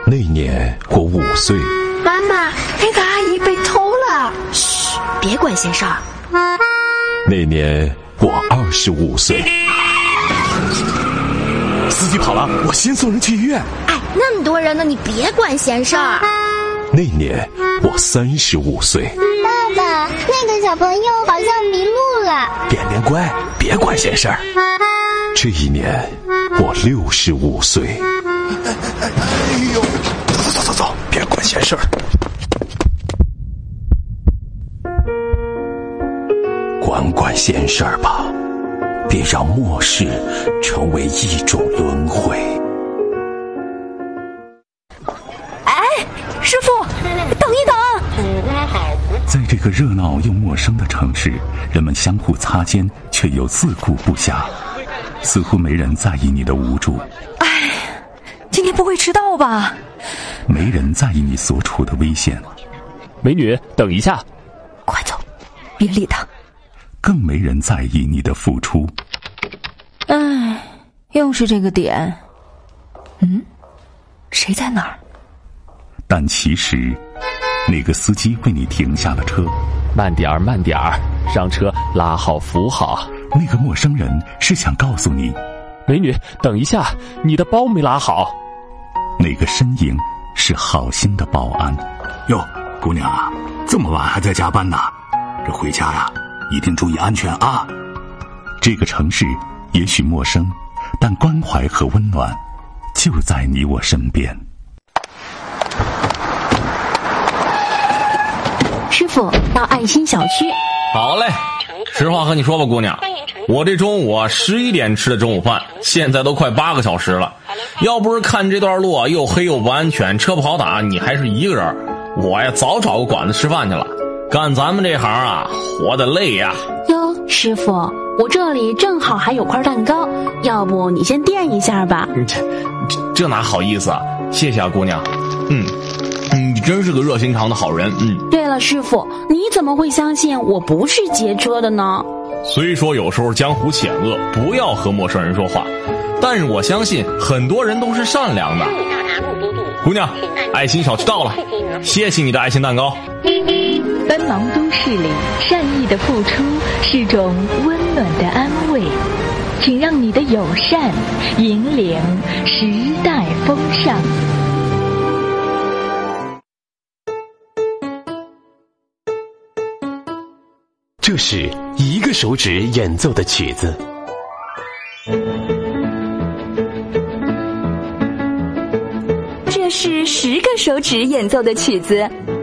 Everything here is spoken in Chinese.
那年我5岁。 妈妈，那个阿姨被偷了。 嘘，别管闲事儿。 那年我25岁。 司机跑了，我先送人去医院。 哎，那么多人呢，你别管闲事儿。 那年我35岁。 爸爸，那个小朋友好像迷路了。 点点乖，别管闲事儿。 这一年我65岁。 哎呦，走，别管闲事儿。 管闲事儿吧，别让末世成为一种轮回。 哎，师傅，等一等！ 在这个热闹又陌生的城市，人们相互擦肩，却又自顾不暇，似乎没人在意你的无助。 哎，今天不会迟到吧？ 没人在意你所处的危险。 美女，等一下！ 快走，别理他。 更没人在意你的付出。 哎，又是这个点。谁在哪儿？ 但其实，那个司机为你停下了车。 慢点儿，慢点儿，让车拉好扶好。 那个陌生人是想告诉你， 美女，等一下，你的包没拉好。 那个身影是好心的保安。 哟，姑娘啊，这么晚还在加班呢？这回家呀，一定注意安全啊！ 这个城市也许陌生，但关怀和温暖就在你我身边。 师傅，到爱心小区。 好嘞，实话和你说吧，姑娘，我这中午11点吃的中午饭，现在都快8个小时了。要不是看这段路啊，又黑又不安全，车不好打，你还是一个人，我呀早找个馆子吃饭去了。干咱们这行啊，活得累呀。 哟，师傅，我这里正好还有块蛋糕，要不你先垫一下吧。 这哪好意思啊，谢谢啊，姑娘。你真是个热心肠的好人。 对了，师傅，你怎么会相信我不是劫车的呢？ 虽说有时候江湖险恶，不要和陌生人说话，但是我相信很多人都是善良的。姑娘，爱心小区到了，谢谢你的爱心蛋糕。 奔忙都市里，善意的付出是种温暖的安慰，请让你的友善引领时代风尚。 这是1个手指演奏的曲子。 这是10个手指演奏的曲子。